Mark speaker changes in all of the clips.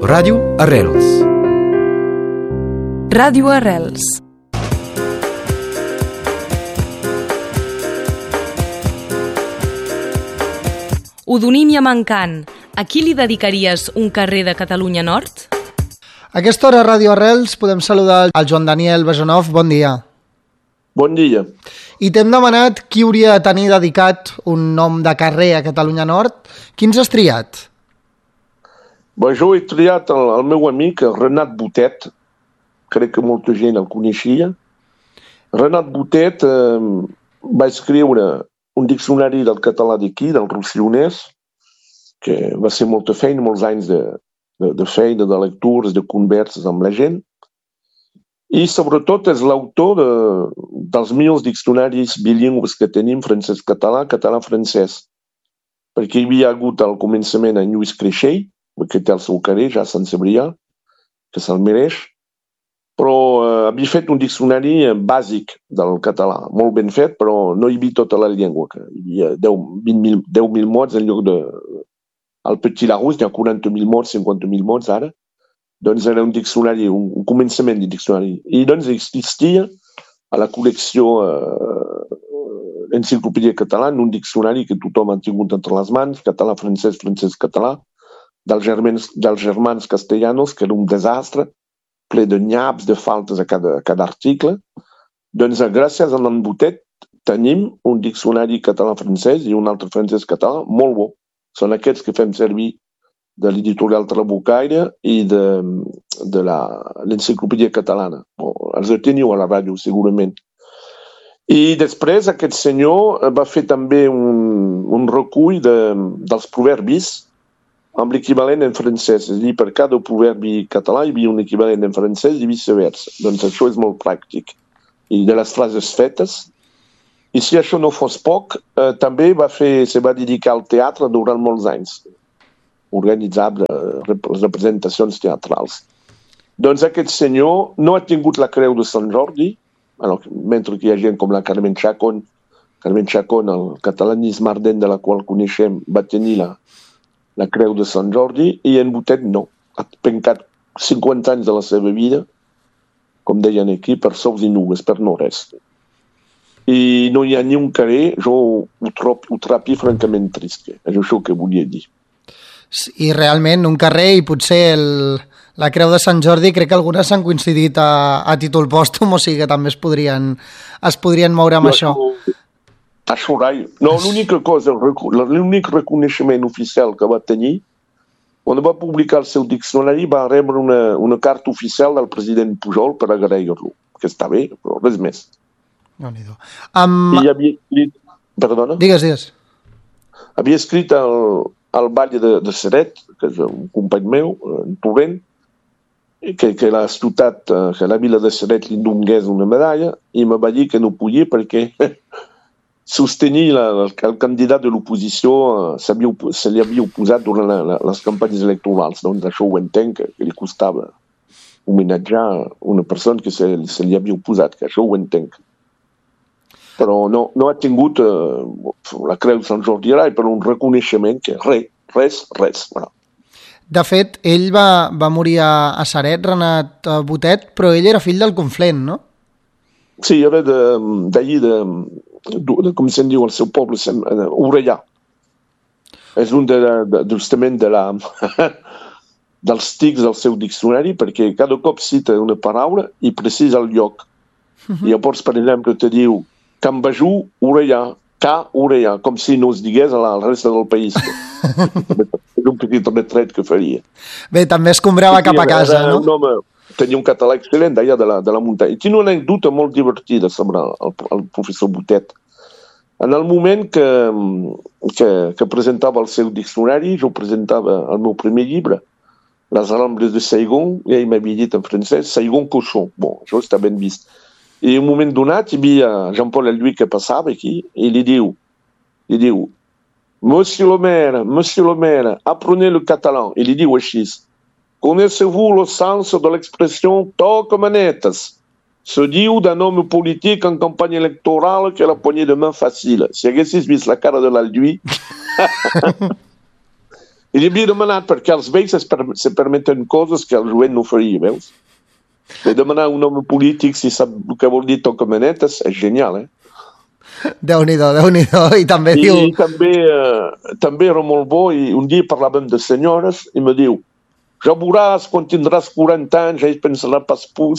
Speaker 1: Ràdio Arrels.
Speaker 2: Ràdio Arrels. Odonim i Amancant, a qui li dedicaries un carrer de Catalunya Nord?
Speaker 3: A aquesta hora a Ràdio Arrels podem saludar el Joan Daniel Bejanov. Bon dia.
Speaker 4: Bon dia.
Speaker 3: I t'hem demanat qui hauria de tenir dedicat un nom de carrer a Catalunya Nord. Quins has triat?
Speaker 4: Jo he triat el meu amic, Renat Botet. Crec que molta gent el coneixia. Renat Botet va escriure un diccionari del català d'aquí, del Rossellonès, que va ser molta feina, molts anys de feina, de lectures, de converses amb la gent. I sobretot és l'autor dels millors diccionaris bilingües que tenim, francès-català, català-francès. Perquè hi havia hagut al començament en Lluís Creixell, que té el seu carrer, ja a Sant Cebrià, que se'l mereix, però havia fet un diccionari bàsic del català, molt ben fet, però no hi havia tota la llengua. Hi havia 10.000 mots en lloc de... Al Petit Larousse hi ha 40.000 mots, 50.000 mots ara. Doncs era un diccionari, un començament de diccionari. I doncs existia a la col·lecció Enciclopèdia Catalana un diccionari que tothom ha tingut entre les mans, català-francès, francès-català, dels germans castellanos, que era un desastre, ple de nyaps, de faltes a cada article. Doncs gràcies a l'en Botet tenim un diccionari català-francès i un altre francès-català molt bo. Són aquests que fem servir de l'editorial Trabucaire i de l'Enciclopèdia Catalana. Els teniu a la ràdio, segurament. I després aquest senyor va fer també un recull dels proverbis amb l'equivalent en francès. És a dir, per cada proverbi català hi havia un equivalent en francès i viceversa. Doncs això és molt pràctic. I de les frases fetes. I si això no fos poc, també se va dedicar al teatre durant molts anys. Organitzava representacions teatrals. Doncs aquest senyor no ha tingut la Creu de Sant Jordi, mentre que hi ha gent com la Carmen Chacón, el catalanisme ardent de la qual coneixem, va tenir la Creu de Sant Jordi, i en Botet no. Ha pencat 50 anys de la seva vida, com deien aquí, per sous i nubes, per no res. I no hi ha ni un carrer, jo ho trobo francament trist. És això que volia dir.
Speaker 3: I realment un carrer i potser la Creu de Sant Jordi, crec que algunes s'han coincidit a títol pòstum, o sigui que també es podrien moure amb això.
Speaker 4: Això rai. No, l'única cosa, l'únic reconeixement oficial que va tenir, quan va publicar el seu diccionari, va rebre una carta oficial del president Pujol per agrair-lo, que està bé, però res més.
Speaker 3: Déu-n'hi-do.
Speaker 4: I havia escrit... Perdona?
Speaker 3: Digues.
Speaker 4: Havia escrit al Valle de Ceret, que és un company meu, en Torrent, que la ciutat, que la vila de Ceret li donés una medalla, i me va dir que no podia perquè sostenir el candidat de l'oposició se li havia oposat durant les campanyes electorals. Doncs això ho entenc, que li costava homenatjar una persona que se li havia oposat, que això ho entenc. Però no ha tingut la Creu de Sant Jordi per un reconeixement que res. Bueno.
Speaker 3: De fet, ell va morir a Ceret, Renat Botet, però ell era fill del Conflent, no?
Speaker 4: Sí, era d'allí, com se'n diu el seu poble, Orellà. És un justament dels tics del seu diccionari, perquè cada cop cita una paraula i precisa el lloc. I llavors, per exemple, te diu Can Bajú, Orellà, Orellà, com si no es digués a la resta del país. És un petit retret que faria.
Speaker 3: Bé, també escombrava cap a casa, no?
Speaker 4: Un home, tenia un català excel·lent d'allà de la muntanya. I tenia una anècdota molt divertida sobre el professor Botet. En el moment que presentava el seu diccionari, jo presentava el meu primer llibre, Les Rambles de Saigon, i ell m'havia dit en francès, Saigon cochon. Bon, això està ben vist. I un moment donat, hi havia Jean-Paul Alluy que passava aquí, i li diu, Monsieur le maire, apprenez le catalan. I li diu així, Connaissez-vous le sens de l'expression toque manetes? Se diu d'un homme politique en campagne électorale que la poignée de main facile. Si haguessis vist la cara de l'Alluy, I li havia demanat, perquè els vells se permeten coses que el jovent no faria, veus? Li demanar a un home polític si sap el que vol dir tocamanetes, és genial,
Speaker 3: Déu-n'hi-do, Déu-n'hi-do, i també diu...
Speaker 4: I també era molt bo, i un dia parlàvem de senyores, i me diu, ja veuràs, quan tindràs 40 anys, ja hi pensarà pas pus.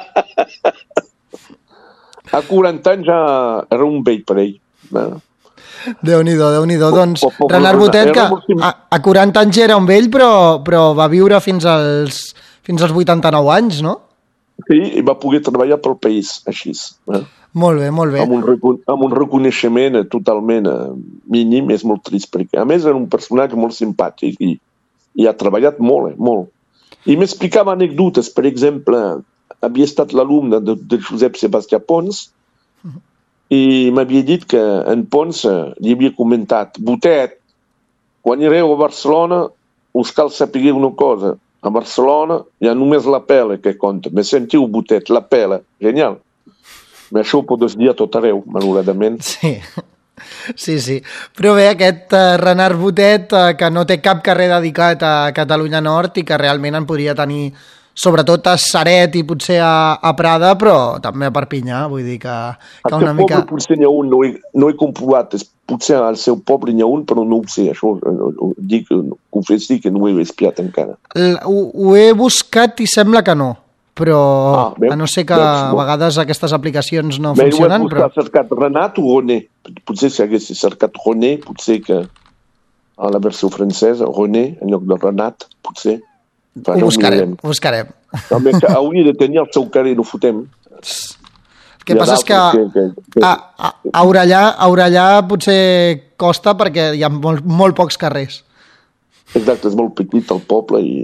Speaker 4: A 40 anys ja era un vell per ell.
Speaker 3: Déu-n'hi-do, Déu-n'hi-do. Doncs Renard Botet, que a 40 anys era un vell, però va viure fins als 89 anys, no?
Speaker 4: Sí, i va poder treballar pel país, així.
Speaker 3: Molt bé, molt bé.
Speaker 4: Amb un reconeixement totalment mínim, és molt trist, perquè a més era un personatge molt simpàtic i ha treballat molt, molt. I m'explicava anècdotes, per exemple, havia estat l'alumne de Josep Sebastià Pons i m'havia dit que en Pons li havia comentat: Botet, quan ireu a Barcelona us cal saber una cosa, a Barcelona hi ha només la pela que compta. Me sentiu, Botet, la pela, genial. Però això ho pots dir a tot arreu, malauradament.
Speaker 3: Sí. Però bé, aquest Renard Botet, que no té cap carrer dedicat a Catalunya Nord i que realment en podria tenir sobretot a Ceret i potser a Prada, però també a Perpinyà, vull dir que una mica...
Speaker 4: Poble potser n'hi ha un, no he comprovat, potser al seu poble n'hi ha un, però no ho sé, això confessi que no ho he espiat encara.
Speaker 3: Ho he buscat i sembla que no, però a no ser que a vegades aquestes aplicacions no funcionen.
Speaker 4: Però... Has cercat Renat o René? Potser si hagués cercat René, potser que a la versió francesa, René, en lloc de Renat, potser...
Speaker 3: Ho buscarem.
Speaker 4: També que hauria de tenir el seu carrer, no fotem.
Speaker 3: El que passa és que a Orellà potser costa perquè hi ha molt pocs carrers.
Speaker 4: Exacte, és molt petit el poble i...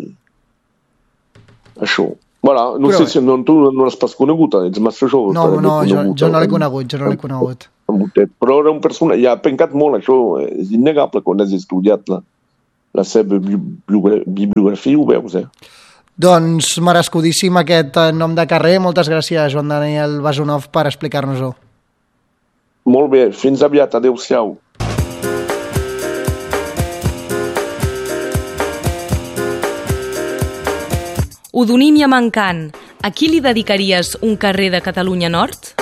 Speaker 4: Això. Voilà, no sé si tu no l'has pas conegut, ets massa jove.
Speaker 3: No, jo no l'he conegut.
Speaker 4: Però era un personatge, ja ha pencat molt, això és innegable quan has estudiat la seva bibliografia, ho veus,
Speaker 3: Doncs merescudíssim aquest nom de carrer. Moltes gràcies, Joan Daniel Basonov, per explicar-nos-ho.
Speaker 4: Molt bé, fins aviat, adeu-siau.
Speaker 2: Odonímia Mancant, a qui li dedicaries un carrer de Catalunya Nord?